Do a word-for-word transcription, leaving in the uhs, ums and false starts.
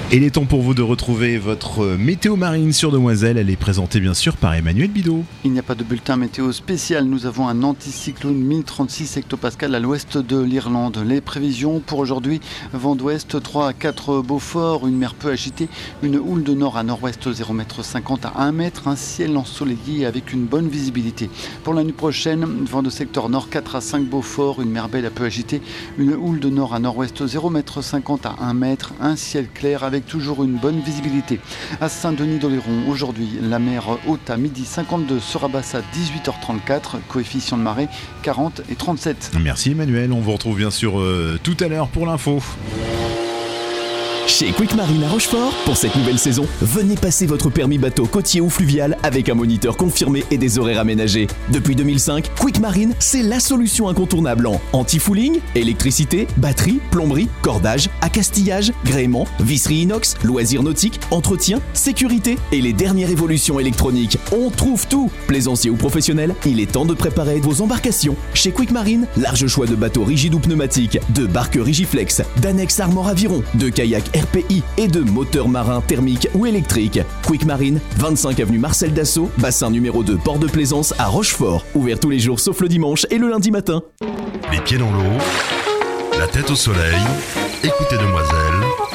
Et il est temps pour vous de retrouver votre météo marine sur Demoiselle. Elle est présentée bien sûr par Emmanuel Bidot. Il n'y a pas de bulletin météo spécial. Nous avons un anticyclone mille trente-six hectopascales à l'ouest de l'Irlande. Les prévisions pour aujourd'hui, vent d'ouest trois à quatre Beaufort, une mer peu agitée, une houle de nord à nord-ouest zéro virgule cinquante mètres à un mètre, un ciel ensoleillé avec une bonne visibilité. Pour la nuit prochaine, vent de secteur nord quatre à cinq Beaufort, une mer belle à peu agitée, une houle de nord à nord-ouest zéro virgule cinquante mètres à un mètre, un ciel clair avec toujours une bonne visibilité. À Saint-Denis-d'Oléron, aujourd'hui, la mer haute à midi cinquante-deux sera basse à dix-huit heures trente-quatre, coefficient de marée quarante et trente-sept. Merci Emmanuel, on vous retrouve bien sûr euh, tout à l'heure pour l'info. Chez Quick Marine à Rochefort, pour cette nouvelle saison, venez passer votre permis bateau côtier ou fluvial avec un moniteur confirmé et des horaires aménagés. Depuis deux mille cinq, Quick Marine, c'est la solution incontournable en anti-fouling, électricité, batterie, plomberie, cordage, accastillage, gréement, visserie inox, loisirs nautiques, entretien, sécurité et les dernières évolutions électroniques. On trouve tout. Plaisancier ou professionnel, il est temps de préparer vos embarcations. Chez Quick Marine, large choix de bateaux rigides ou pneumatiques, de barques Rigiflex, d'annexes Armor Aviron, de kayaks R P I et de moteurs marins thermiques ou électriques. Quick Marine, vingt-cinq avenue Marcel Dassault, bassin numéro deux, port de Plaisance à Rochefort. Ouvert tous les jours sauf le dimanche et le lundi matin. Les pieds dans l'eau, la tête au soleil, écoutez Demoiselle